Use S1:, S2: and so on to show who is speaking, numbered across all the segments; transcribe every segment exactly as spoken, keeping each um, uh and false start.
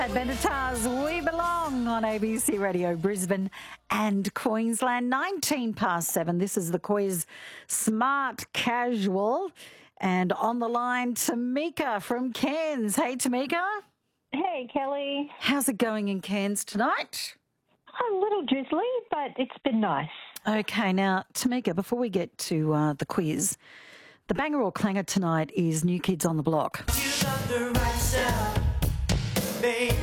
S1: Adventatars, we belong on A B C Radio Brisbane and Queensland. nineteen past seven. This is the quiz Smart Casual. And on the line, Tamika from Cairns. Hey, Tamika.
S2: Hey, Kelly.
S1: How's it going in Cairns tonight?
S2: A little drizzly, but it's been nice.
S1: Okay, now, Tamika, before we get to uh, the quiz, the banger or clanger tonight is New Kids on the Block.
S3: You got the right stuff, baby.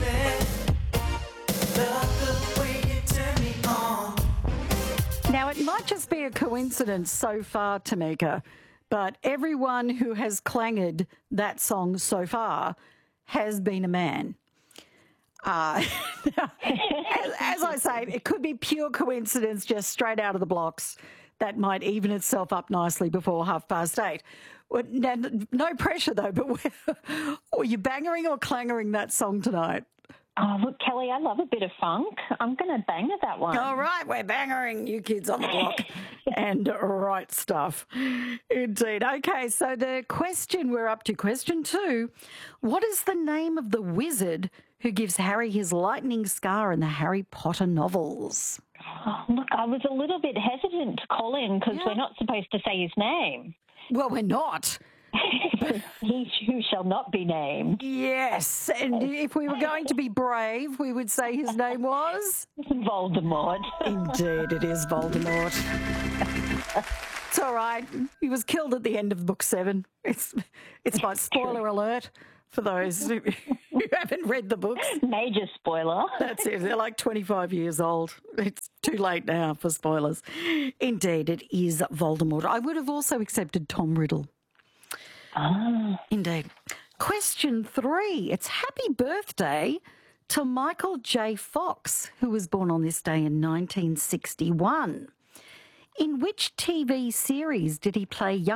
S3: Love the way you turn me on.
S1: Now, it might just be a coincidence so far, Tamika, but everyone who has clanged that song so far has been a man. Uh, as, as I say, it could be pure coincidence, just straight out of the blocks. That might even itself up nicely before half past eight. Well, now, no pressure, though, but were you bangering or clangering that song tonight?
S2: Oh, look, Kelly, I love a bit of funk. I'm going to bang at that one.
S1: All right, we're bangering New Kids on the Block and right stuff. Indeed. Okay, so the question we're up to, question two. What is the name of the wizard who gives Harry his lightning scar in the Harry Potter novels?
S2: Oh, look, I was a little bit hesitant to call in because
S1: Yeah.
S2: we're not supposed to say his name.
S1: Well, we're not.
S2: He who shall not be named.
S1: Yes, and if we were going to be brave, we would say his name was?
S2: Voldemort.
S1: Indeed, it is Voldemort. It's all right. He was killed at the end of book seven. It's it's my spoiler alert for those who, who haven't read the books.
S2: Major spoiler.
S1: That's it. They're like twenty-five years old. It's too late now for spoilers. Indeed, it is Voldemort. I would have also accepted Tom Riddle.
S2: Ah.
S1: Indeed. Question three. It's happy birthday to Michael J. Fox, who was born on this day in nineteen sixty-one. In which T V series did he play young